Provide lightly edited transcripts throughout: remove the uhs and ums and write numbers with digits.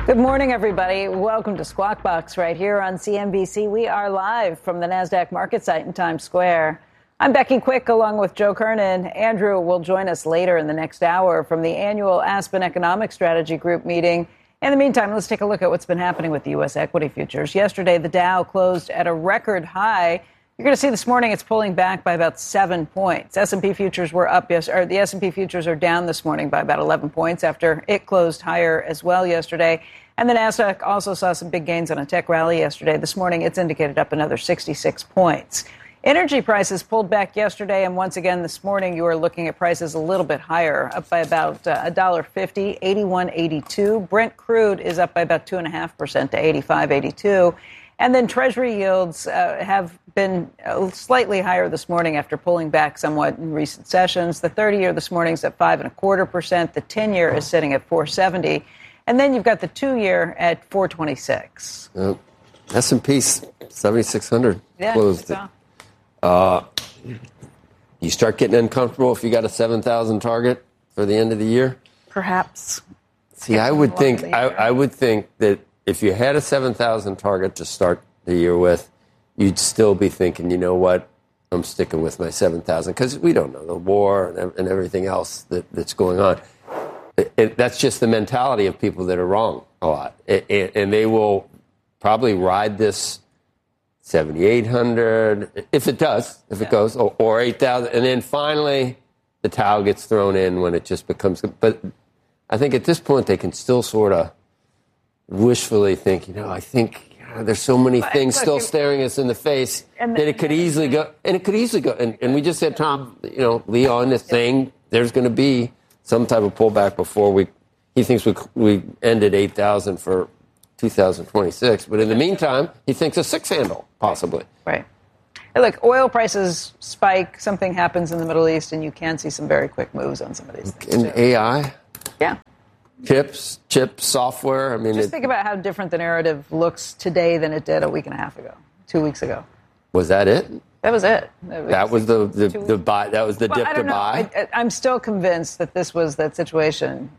Good morning, everybody. Welcome to Squawk Box right here on CNBC. We are live from the NASDAQ market site in Times Square. I'm Becky Quick along with Joe Kernan. Andrew will join us later in the next hour from the annual Aspen Economic Strategy Group meeting. In the meantime, let's take a look at what's been happening with the U.S. equity futures. Yesterday, the Dow closed at a record high. You're going to see this morning it's pulling back by about 7 points. S&P futures were up, or the S&P futures are down this morning by about 11 points after it closed higher as well yesterday. And the Nasdaq also saw some big gains on a tech rally yesterday. This morning, it's indicated up another 66 points. Energy prices pulled back yesterday, and once again this morning, you are looking at prices a little bit higher, up by about $1.50, 81.82. Brent crude is up by about 2.5% to 85.82. And then Treasury yields have been slightly higher this morning after pulling back somewhat in recent sessions. The 30-year this morning is at 5.25%. The 10-year is sitting at 4.70. And then you've got the 2-year at 426. S&P 7,600 closed it. You start getting uncomfortable if you got a 7,000 target for the end of the year? Perhaps. See, I would think that if you had a 7,000 target to start the year with, you'd still be thinking, you know what, I'm sticking with my 7,000 because we don't know the war and everything else that's going on. That's just the mentality of people that are wrong a lot. And they will probably ride this 7,800, if it does, if it goes, or 8,000. And then finally, the towel gets thrown in when it just becomes. But I think at this point, they can still sort of wishfully think, I think there's so many things still staring us in the face that it could easily go. And it could easily go. And we just said, Tom, Lee on this thing, there's going to be some type of pullback before he thinks we ended 8,000 for 2026. But in the meantime, he thinks a 6 handle, possibly. Right. Hey, look, oil prices spike, something happens in the Middle East, and you can see some very quick moves on some of these things. And AI? Yeah. Chips, software. I mean, just think about how different the narrative looks today than it did a week and a half ago, 2 weeks ago. Was that it? That was it. That was the buy. That was the dip to buy. I'm still convinced that this was that situational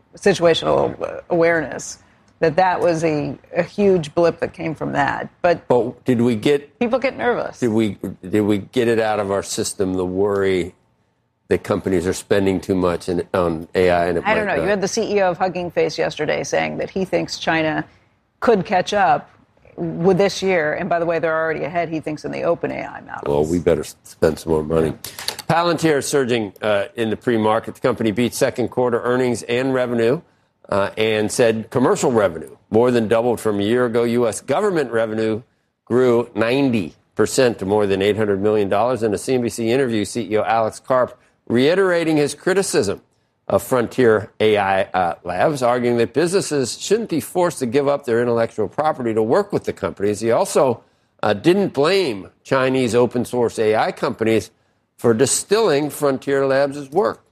awareness. That was a huge blip that came from that. But did we get people get nervous? Did we get it out of our system? The worry that companies are spending too much on AI. And I don't know. You had the CEO of Hugging Face yesterday saying that he thinks China could catch up with this year. And by the way, they're already ahead, he thinks, in the OpenAI models. Well, we better spend some more money. Palantir is surging in the pre-market. The company beat second quarter earnings and revenue and said commercial revenue more than doubled from a year ago. U.S. government revenue grew 90% to more than $800 million. In a CNBC interview, CEO Alex Karp reiterating his criticism of Frontier AI Labs, arguing that businesses shouldn't be forced to give up their intellectual property to work with the companies. He also didn't blame Chinese open source AI companies for distilling Frontier Labs' work.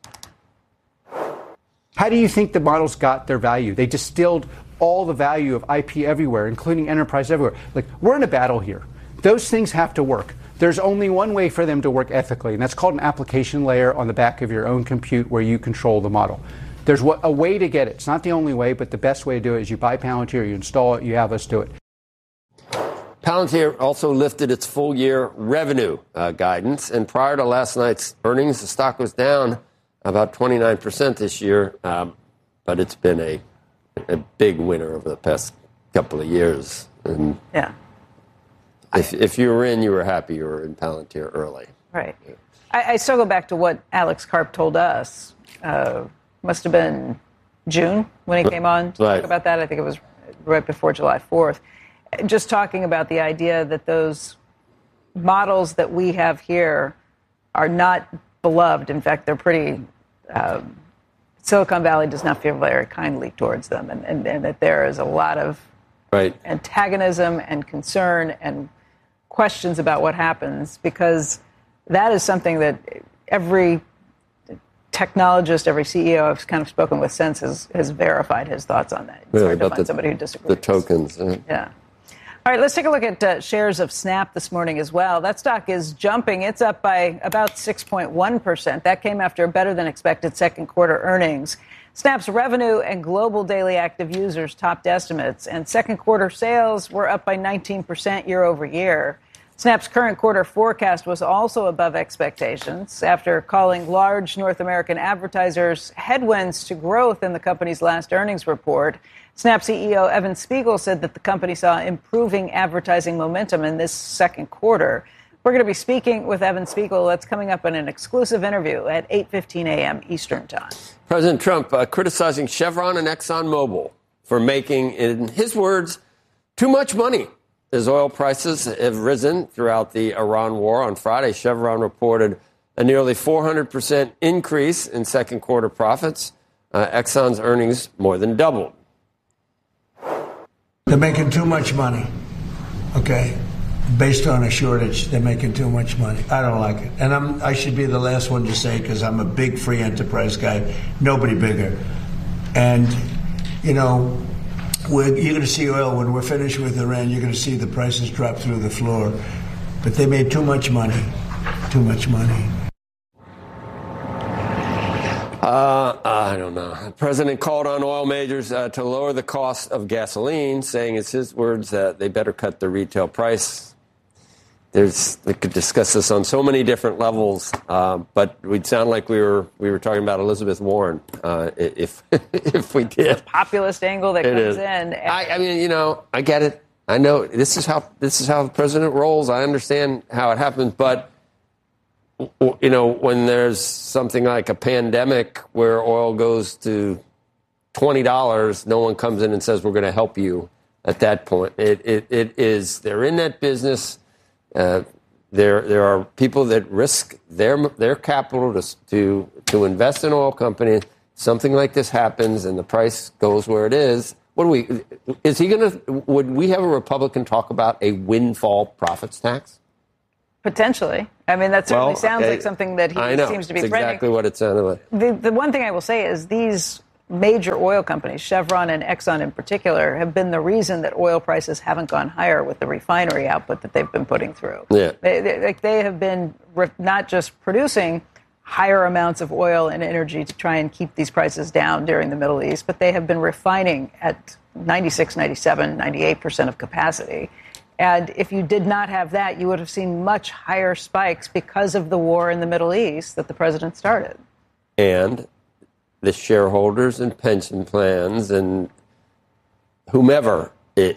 How do you think the models got their value? They distilled all the value of IP everywhere, including enterprise everywhere. Like, we're in a battle here. Those things have to work. There's only one way for them to work ethically, and that's called an application layer on the back of your own compute where you control the model. There's a way to get it. It's not the only way, but the best way to do it is you buy Palantir, you install it, you have us do it. Palantir also lifted its full-year revenue guidance, and prior to last night's earnings, the stock was down about 29% this year, but it's been a big winner over the past couple of years. And yeah. If you were you were happy you were in Palantir early. Right. I still go back to what Alex Karp told us. Must have been June when he came on to talk about that. I think it was right before July 4th. Just talking about the idea that those models that we have here are not beloved. In fact, they're pretty... Silicon Valley does not feel very kindly towards them, and that there is a lot of antagonism and concern and questions about what happens, because that is something that every technologist, every CEO I've kind of spoken with since has verified his thoughts on that. It's hard to find somebody who disagrees. The tokens. Yeah. All right, let's take a look at shares of Snap this morning as well. That stock is jumping. It's up by about 6.1%. That came after better than expected second quarter earnings. Snap's revenue and global daily active users topped estimates, and second quarter sales were up by 19% year over year. Snap's current quarter forecast was also above expectations after calling large North American advertisers headwinds to growth in the company's last earnings report. Snap CEO Evan Spiegel said that the company saw improving advertising momentum in this second quarter. We're going to be speaking with Evan Spiegel. That's coming up in an exclusive interview at 8:15 a.m. Eastern Time. President Trump criticizing Chevron and ExxonMobil for making, in his words, too much money as oil prices have risen throughout the Iran war. On Friday, Chevron reported a nearly 400% increase in second quarter profits. Exxon's earnings more than doubled. They're making too much money, okay? Based on a shortage, they're making too much money. I don't like it. And I should be the last one to say, because I'm a big free enterprise guy, nobody bigger. And, you know, you're going to see oil, when we're finished with Iran, you're going to see the prices drop through the floor. But they made too much money, too much money. I don't know. The president called on oil majors to lower the cost of gasoline, saying it's his words that they better cut the retail price. We could discuss this on so many different levels, but we'd sound like we were talking about Elizabeth Warren if we did. The populist angle that comes in. I mean, you know, I get it. I know this is how the president rolls. I understand how it happens, but you know, when there's something like a pandemic where oil goes to $20, no one comes in and says we're going to help you. At that point, it is they're in that business. There are people that risk their capital to invest in oil companies. Something like this happens, and the price goes where it is. Would we have a Republican talk about a windfall profits tax? Potentially. I mean, that certainly sounds like something that he seems to be threatening. Exactly what it sounded like. The one thing I will say is these major oil companies, Chevron and Exxon in particular, have been the reason that oil prices haven't gone higher with the refinery output that they've been putting through. Yeah. They have been not just producing higher amounts of oil and energy to try and keep these prices down during the Middle East, but they have been refining at 96, 97, 98% of capacity. And if you did not have that, you would have seen much higher spikes because of the war in the Middle East that the president started. And the shareholders and pension plans and whomever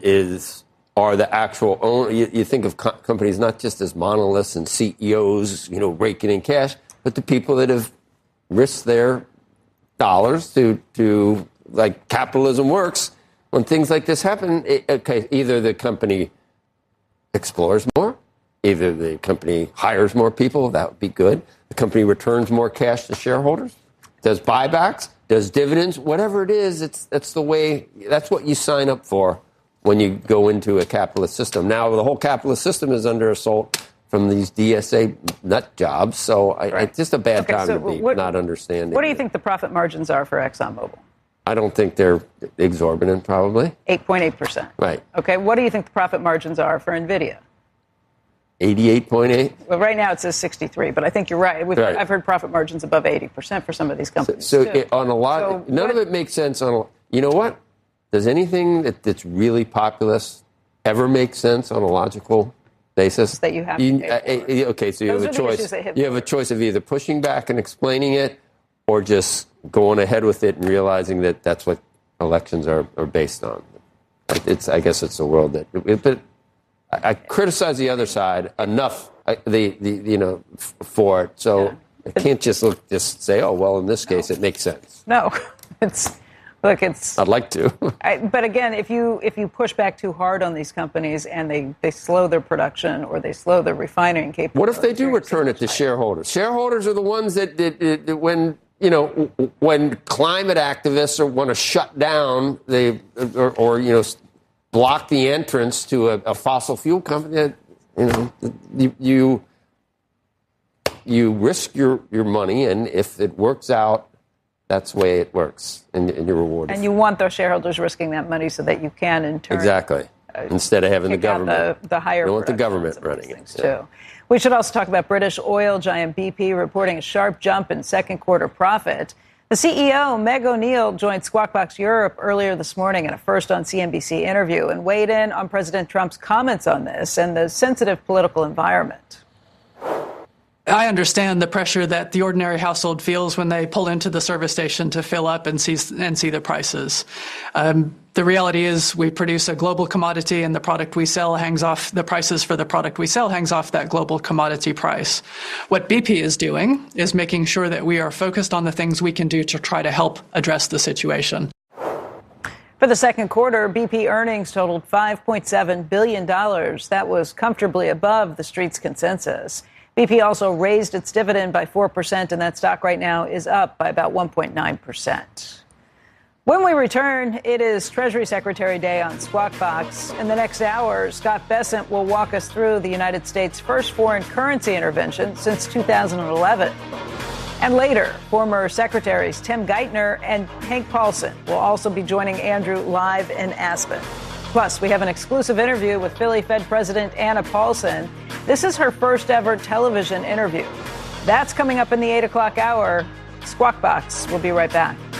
are the actual owner. You think of companies not just as monoliths and CEOs, you know, raking in cash, but the people that have risked their dollars to like capitalism works. When things like this happen, either the company explores more, either the company hires more people, that would be good. The company returns more cash to shareholders, does buybacks, does dividends, whatever it is, that's what you sign up for when you go into a capitalist system. Now, the whole capitalist system is under assault from these DSA nut jobs, so it's just a bad time to be not understanding. What do you think the profit margins are for ExxonMobil? I don't think they're exorbitant, probably. 8.8%. Right. Okay, what do you think the profit margins are for NVIDIA? 88.8? Well, right now it says 63, but I think you're right. I've heard profit margins above 80% for some of these companies. None of it makes sense you know what? Does anything that's really populist ever make sense on a logical basis? That you have to pay for. Okay, so you have a choice. You have a choice of either pushing back and explaining it or just going ahead with it and realizing that that's what elections are based on. I guess it's the world but I criticize the other side enough, for it. So I can't just say, oh, well, in this case, it makes sense. No, I'd like to. But again, if you push back too hard on these companies and they slow their production or they slow their refining capability. What if they do return it to shareholders? Shareholders are the ones that when climate activists want to shut down block the entrance to a fossil fuel company, you risk your money, and if it works out, that's the way it works, and you're rewarded. And you want those shareholders risking that money so that you can, in turn, exactly, instead of having the government. The higher. You want the government running it too. We should also talk about British oil giant BP reporting a sharp jump in second quarter profit. The CEO, Meg O'Neill, joined Squawk Box Europe earlier this morning in a first on CNBC interview and weighed in on President Trump's comments on this and the sensitive political environment. I understand the pressure that the ordinary household feels when they pull into the service station to fill up and see the prices. The reality is we produce a global commodity, and the product we sell the prices for the product we sell hangs off that global commodity price. What BP is doing is making sure that we are focused on the things we can do to try to help address the situation. For the second quarter, BP earnings totaled $5.7 billion. That was comfortably above the street's consensus. BP also raised its dividend by 4%, and that stock right now is up by about 1.9%. When we return, it is Treasury Secretary Day on Squawk Box. In the next hour, Scott Bessent will walk us through the United States' first foreign currency intervention since 2011. And later, former Secretaries Tim Geithner and Hank Paulson will also be joining Andrew live in Aspen. Plus, we have an exclusive interview with Philly Fed President Anna Paulson. This is her first ever television interview. That's coming up in the 8 o'clock hour. Squawk Box. We'll be right back.